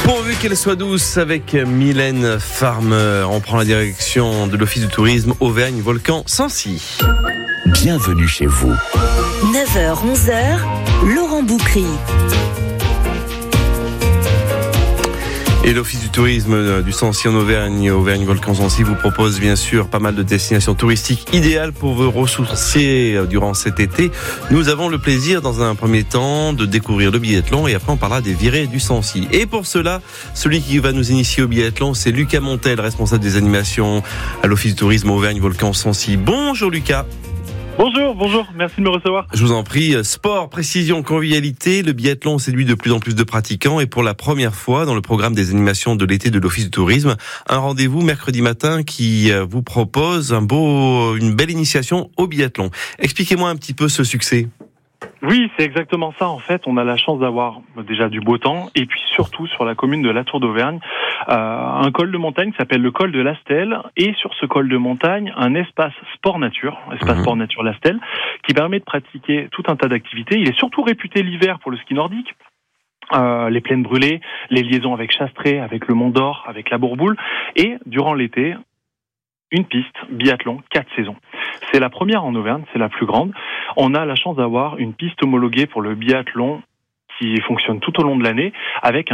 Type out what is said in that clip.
Pourvu qu'elle soit douce avec Mylène Farmer. On prend la direction de l'Office du tourisme Auvergne-Volcan-Sancy. Bienvenue chez vous. 9h-11h, Laurent Boucry. Et l'Office du tourisme du Sancy en Auvergne-Volcan-Sancy vous propose bien sûr pas mal de destinations touristiques idéales pour vous ressourcer durant cet été. Nous avons le plaisir dans un premier temps de découvrir le biathlon et après on parlera des virées du Sancy. Et pour cela, celui qui va nous initier au biathlon, c'est Lucas Montel, responsable des animations à l'Office du tourisme Auvergne-Volcan-Sancy. Bonjour Lucas. Bonjour, merci de me recevoir. Je vous en prie, sport, précision, convivialité, le biathlon séduit de plus en plus de pratiquants et pour la première fois dans le programme des animations de l'été de l'Office du tourisme, un rendez-vous mercredi matin qui vous propose une belle initiation au biathlon. Expliquez-moi un petit peu ce succès. Oui, c'est exactement ça. En fait, on a la chance d'avoir déjà du beau temps et puis surtout sur la commune de La Tour d'Auvergne, un col de montagne qui s'appelle le col de l'Astel et sur ce col de montagne, un espace sport nature l'Astel, qui permet de pratiquer tout un tas d'activités. Il est surtout réputé l'hiver pour le ski nordique. Les plaines brûlées, les liaisons avec Chastré, avec le Mont d'Or, avec la Bourboule et durant l'été, une piste biathlon 4 saisons. C'est la première en Auvergne, c'est la plus grande. On a la chance d'avoir une piste homologuée pour le biathlon qui fonctionne tout au long de l'année avec